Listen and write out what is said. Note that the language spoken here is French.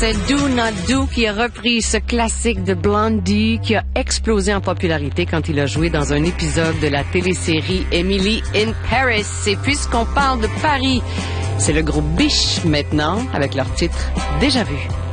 C'est Do Not Do qui a repris ce classique de Blondie qui a explosé en popularité quand il a joué dans un épisode de la télésérie Emily in Paris. Et puisqu'on parle de Paris, c'est le groupe Biche maintenant avec leur titre Déjà Vu.